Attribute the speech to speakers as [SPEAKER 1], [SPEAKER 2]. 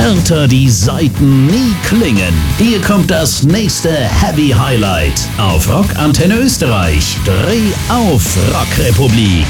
[SPEAKER 1] härter die Saiten nie klingen. Hier kommt das nächste Heavy Highlight auf Rock Antenne Österreich. Dreh auf, Rockrepublik.